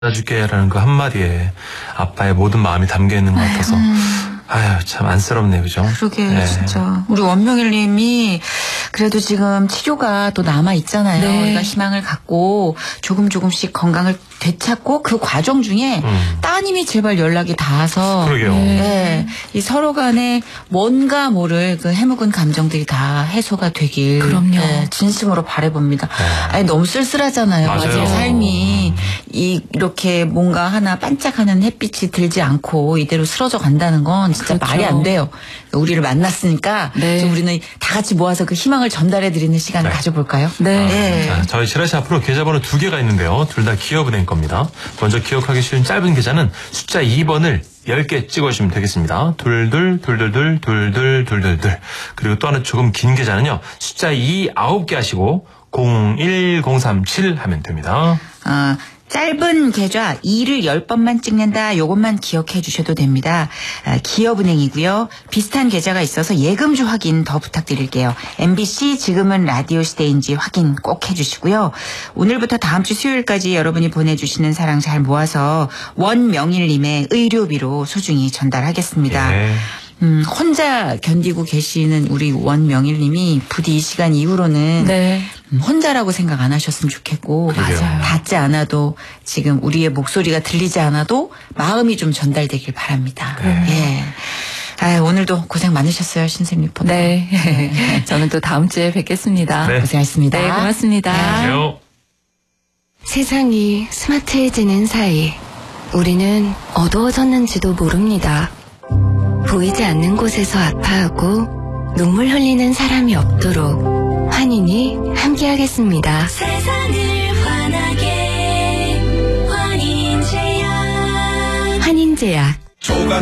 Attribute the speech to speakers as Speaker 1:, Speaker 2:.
Speaker 1: 줄게라는 그 한마디에 아빠의 모든 마음이 담겨 있는 것 같아서 아유 참 안쓰럽네요, 그죠?
Speaker 2: 그러게
Speaker 1: 네.
Speaker 2: 진짜 우리 원명일님이 그래도 지금 치료가 또 남아 있잖아요.
Speaker 3: 네.
Speaker 2: 우리가 희망을 갖고 조금씩 건강을 되찾고 그 과정 중에 따님이 제발 연락이 닿아서
Speaker 1: 그러게요.
Speaker 2: 네, 이 서로 간에 뭔가 모를 그 해묵은 감정들이 다 해소가 되길
Speaker 3: 그럼요.
Speaker 2: 네, 진심으로 바라봅니다. 아니 너무 쓸쓸하잖아요.
Speaker 1: 맞아요.
Speaker 2: 삶이 이렇게 뭔가 하나 반짝하는 햇빛이 들지 않고 이대로 쓰러져 간다는 건 진짜
Speaker 3: 그렇죠.
Speaker 2: 말이 안 돼요. 우리를 만났으니까
Speaker 3: 네.
Speaker 2: 좀 우리는 다 같이 모아서 그 희망을 전달해 드리는 시간을
Speaker 1: 네.
Speaker 2: 가져볼까요?
Speaker 3: 네.
Speaker 1: 자, 저희 지라시 앞으로 계좌번호 2개가 있는데요. 둘 다 기업은행 겁니다. 먼저 기억하기 쉬운 짧은 계좌는 숫자 2번을 10개 찍어주시면 되겠습니다. 둘둘둘둘둘둘둘둘. 그리고 또 하나 조금 긴 계좌는요. 숫자 9개 하시고 01037 하면 됩니다.
Speaker 2: 짧은 계좌 2를 10번만 찍는다. 요것만 기억해 주셔도 됩니다. 기업은행이고요. 비슷한 계좌가 있어서 예금주 확인 더 부탁드릴게요. MBC 지금은 라디오 시대인지 확인 꼭 해주시고요. 오늘부터 다음 주 수요일까지 여러분이 보내주시는 사랑 잘 모아서 원명일님의 의료비로 소중히 전달하겠습니다.
Speaker 1: 네.
Speaker 2: 혼자 견디고 계시는 우리 원명일님이 부디 이 시간 이후로는
Speaker 3: 네.
Speaker 2: 혼자라고 생각 안 하셨으면 좋겠고
Speaker 1: 맞아요.
Speaker 2: 닿지 않아도 지금 우리의 목소리가 들리지 않아도 마음이 좀 전달되길 바랍니다. 예. 오늘도 고생 많으셨어요, 신생 리포터.
Speaker 3: 네. 저는 또 다음 주에 뵙겠습니다.
Speaker 1: 네.
Speaker 2: 고생하셨습니다.
Speaker 3: 네, 고맙습니다.
Speaker 1: 안녕하세요.
Speaker 4: 세상이 스마트해지는 사이 우리는 어두워졌는지도 모릅니다. 보이지 않는 곳에서 아파하고 눈물 흘리는 사람이 없도록 환인이 함께하겠습니다.
Speaker 5: 세상을 환하게 환인제약
Speaker 4: 환인제약